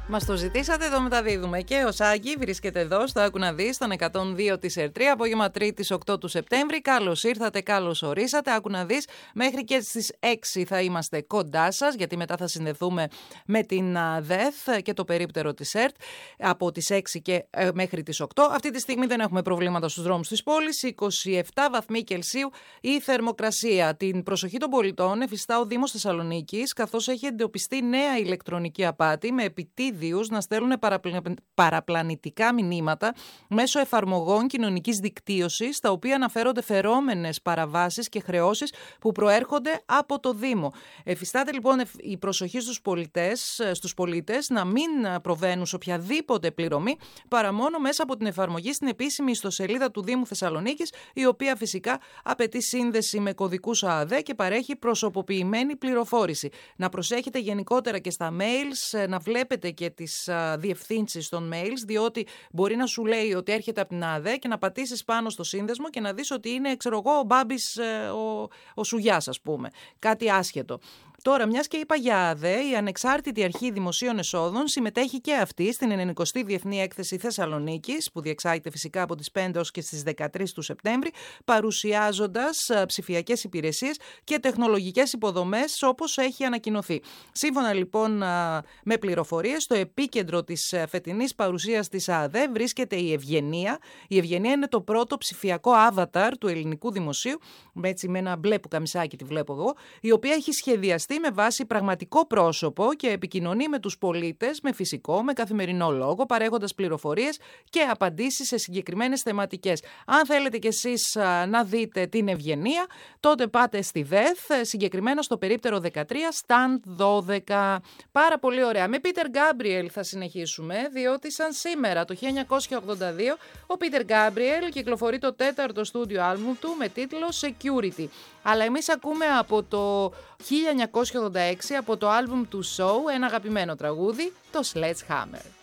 Μας το ζητήσατε, το μεταδίδουμε. Και ο Σάκη βρίσκεται εδώ στο Άκου να δεις, στον 102 της ΕΡΤΡΙ, απόγευμα Τρίτης 8 του Σεπτέμβρη. Καλώς ήρθατε, καλώς ορίσατε. Άκου να δεις, μέχρι και στις 6 θα είμαστε κοντά σας, γιατί μετά θα συνδεθούμε με την ΔΕΘ και το περίπτερο της ΕΡΤ από τις 6 και μέχρι τις 8. Αυτή τη στιγμή δεν έχουμε προβλήματα στους δρόμους της πόλης. 27 βαθμοί Κελσίου η θερμοκρασία. Την προσοχή των πολιτών εφιστά ο Δήμος Θεσσαλονίκης, καθώς έχει εντοπιστεί νέα ηλεκτρονική απάτη με επιτίδιο να στέλνουν παραπλανητικά μηνύματα μέσω εφαρμογών κοινωνικής δικτύωσης, στα οποία αναφέρονται φερόμενες παραβάσεις και χρεώσεις που προέρχονται από το Δήμο. Εφιστάται λοιπόν η προσοχή στους πολίτες να μην προβαίνουν σε οποιαδήποτε πληρωμή παρά μόνο μέσα από την εφαρμογή στην επίσημη ιστοσελίδα του Δήμου Θεσσαλονίκης, η οποία φυσικά απαιτεί σύνδεση με κωδικούς ΑΑΔ και παρέχει προσωποποιημένη πληροφόρηση. Να προσέχετε γενικότερα και στα mails, να βλέπετε και τις διευθύνσεις των mails, διότι μπορεί να σου λέει ότι έρχεται από την ΑΔΕ και να πατήσεις πάνω στο σύνδεσμο και να δεις ότι είναι, ξέρω εγώ, ο Μπάμπης ο Σουγιάς, ας πούμε. Κάτι άσχετο. Τώρα, μιας και είπα για ΑΔΕ, η Ανεξάρτητη Αρχή Δημοσίων Εσόδων συμμετέχει και αυτή στην 90η Διεθνή Έκθεση Θεσσαλονίκης, που διεξάγεται φυσικά από τις 5 ως και στις 13 του Σεπτέμβρη, παρουσιάζοντας ψηφιακές υπηρεσίες και τεχνολογικές υποδομές όπως έχει ανακοινωθεί. Σύμφωνα λοιπόν με πληροφορίες, στο επίκεντρο της φετινής παρουσίας της ΑΔΕ βρίσκεται η Ευγενία. Η Ευγενία είναι το πρώτο ψηφιακό avatar του ελληνικού δημοσίου, έτσι με ένα μπλε πουκαμισάκι τη βλέπω εγώ, η οποία έχει σχεδιαστεί με βάση πραγματικό πρόσωπο και επικοινωνεί με τους πολίτες με φυσικό, με καθημερινό λόγο, παρέχοντας πληροφορίες και απαντήσεις σε συγκεκριμένες θεματικές. Αν θέλετε κι εσείς να δείτε την Ευγενία, τότε πάτε στη ΔΕΘ, συγκεκριμένα στο περίπτερο 13, stand 12. Πάρα πολύ ωραία. Με Πίτερ Γκάμπριελ θα συνεχίσουμε, διότι σαν σήμερα το 1982 ο Πίτερ Γκάμπριελ κυκλοφορεί το 4ο στούντιο άλμπουμ του με τίτλο Security. Αλλά εμείς ακούμε από το 1986, από το άλμπουμ του Show, ένα αγαπημένο τραγούδι, το Sledgehammer.